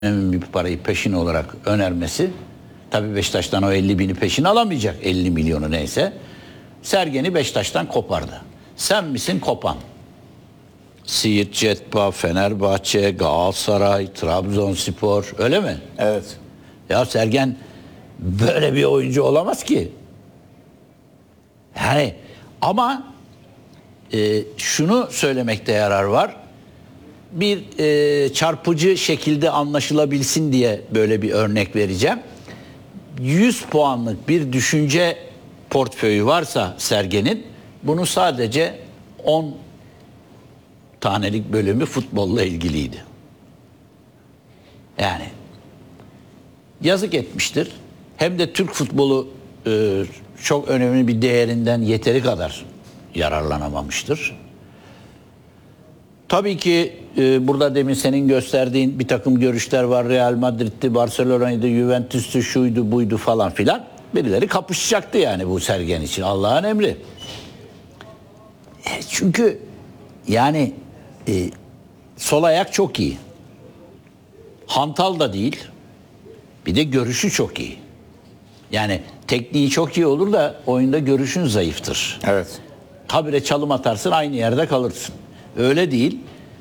bir parayı peşin olarak önermesi, tabii Beşiktaş'tan o 50 bini peşin alamayacak, 50 milyonu neyse. Sergen'i Beşiktaş'tan kopardı. Sen misin kopan? Siirt Cetba, Fenerbahçe, Galatasaray, Trabzonspor, öyle mi? Evet. Ya Sergen böyle bir oyuncu olamaz ki. Yani ama şunu söylemekte yarar var. Bir çarpıcı şekilde anlaşılabilsin diye böyle bir örnek vereceğim. 100 puanlık bir düşünce portföyü varsa Sergen'in, bunun sadece 10 tanelik bölümü futbolla ilgiliydi. Yani yazık etmiştir. Hem de Türk futbolu çok önemli bir değerinden yeteri kadar yararlanamamıştır. Tabii ki burada demin senin gösterdiğin bir takım görüşler var. Real Madrid'di, Barcelona'ydı, Juventus'tu, şuydu, buydu falan filan. Birileri kapışacaktı yani bu Sergen için. Allah'ın emri. Çünkü yani sol ayak çok iyi. Hantal da değil. Bir de görüşü çok iyi. Yani tekniği çok iyi olur da oyunda görüşün zayıftır. Evet. Habire çalım atarsın, aynı yerde kalırsın. Öyle değil.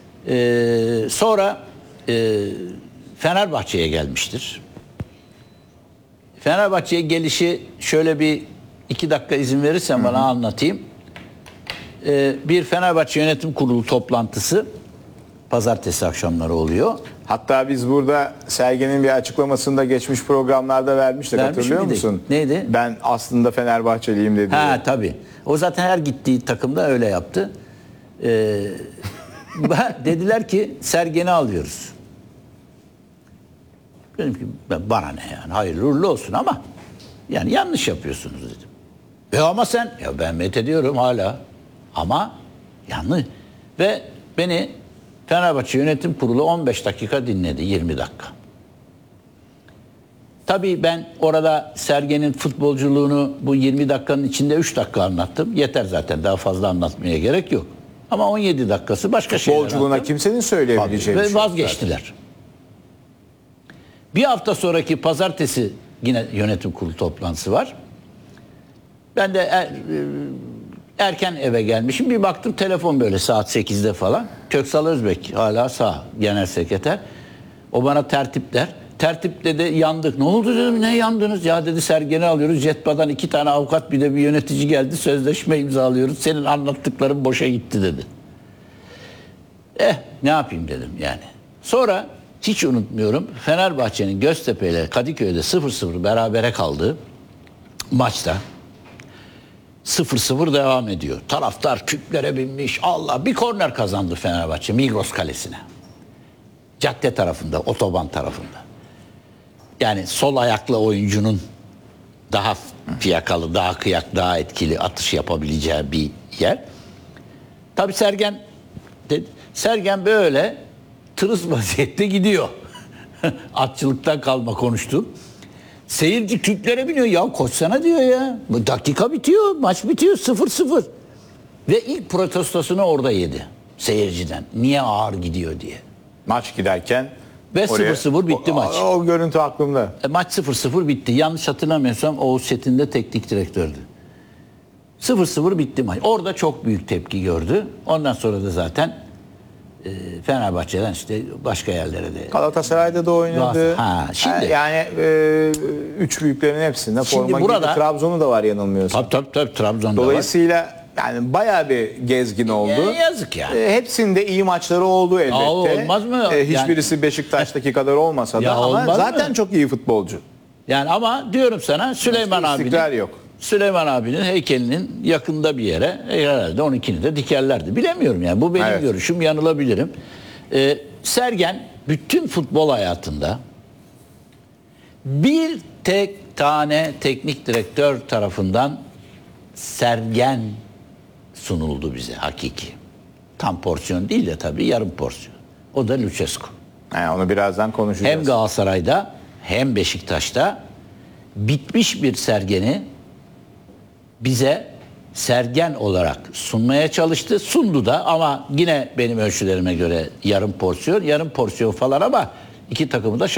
Sonra Fenerbahçe'ye gelmiştir. Fenerbahçe'ye gelişi şöyle bir 2 dakika izin verirsen bana anlatayım. Bir Fenerbahçe Yönetim Kurulu toplantısı pazartesi akşamları oluyor. Hatta biz burada Sergen'in bir açıklamasında geçmiş programlarda vermiştik, hatırlıyor musun? Neydi? Ben aslında Fenerbahçeliyim dedi. Ha tabii. O zaten her gittiği takımda öyle yaptı. Dediler ki Sergen'i alıyoruz. Dedim ki bana ne yani, hayırlı uğurlu olsun ama yani yanlış yapıyorsunuz dedim. Ama sen, ya ben methediyorum hala ama yanlış. Ve beni Fenerbahçe Yönetim Kurulu 15 dakika dinledi, 20 dakika. Tabii ben orada Sergen'in futbolculuğunu bu 20 dakikanın içinde 3 dakika anlattım. Yeter zaten, daha fazla anlatmaya gerek yok. Ama 17 dakikası başka şeyler anlattım. Futbolculuğuna kimsenin söyleyebileceği bir Ve şey vazgeçtiler. zaten. Bir hafta sonraki pazartesi yine yönetim kurulu toplantısı var. Ben de erken eve gelmişim. Bir baktım telefon böyle saat 8'de falan. Köksal Özbek hala sağ genel sekreter. O bana tertip der. Tertip dedi yandık. Ne oldu dedim, ne yandınız? Ya dedi Sergen'i alıyoruz. Jetba'dan 2 tane avukat bir de bir yönetici geldi. Sözleşme imzalıyoruz. Senin anlattıkların boşa gitti dedi. Ne yapayım dedim yani. Sonra hiç unutmuyorum, Fenerbahçe'nin Göztepe ile Kadıköy'de 0-0 berabere kaldığı maçta 0-0 devam ediyor. Taraftar küplere binmiş. Allah, bir korner kazandı Fenerbahçe Migros Kalesi'ne. Cadde tarafında, otoban tarafında. Yani sol ayaklı oyuncunun daha fiyakalı, daha kıyak, daha etkili atış yapabileceği bir yer. Tabii Sergen böyle tırıs vaziyette gidiyor. Atçılıktan kalma konuştu. Seyirci küplere biniyor. Ya koşsana diyor ya. Bu dakika bitiyor. Maç bitiyor. 0-0. Ve ilk protestosunu orada yedi. Seyirciden. Niye ağır gidiyor diye. Maç giderken ve 0-0 bitti maç. O görüntü aklımda. Maç 0-0 bitti. Yanlış hatırlamıyorsam Oğuz Çetin de teknik direktördü. 0-0 bitti maç. Orada çok büyük tepki gördü. Ondan sonra da zaten Fenerbahçe'den işte başka yerlere de. Galatasaray'da da oynadı. Şimdi yani üç büyüklerin hepsinde forma burada, giydi. Trabzon'u da var yanılmıyorsam. Tabii Trabzon'da Dolayısıyla var. Yani bayağı bir gezgin oldu. Yazık ya. Hepsinde iyi maçları oldu elbette. Olmaz mı? Hiçbirisi Beşiktaş'taki kadar olmasa da ama zaten çok iyi futbolcu. Yani ama diyorum sana Süleyman abinin heykelinin yakında bir yere herhalde 12'ni de dikerlerdi. Bilemiyorum yani. Bu benim görüşüm, yanılabilirim. Sergen bütün futbol hayatında bir tek tane teknik direktör tarafından Sergen sunuldu bize hakiki. Tam porsiyon değil de tabii yarım porsiyon. O da Lucescu. Onu birazdan konuşacağız. Hem Galatasaray'da hem Beşiktaş'ta bitmiş bir Sergen'i bize Sergen olarak sunmaya çalıştı. Sundu da ama yine benim ölçülerime göre yarım porsiyon falan ama İki takımı da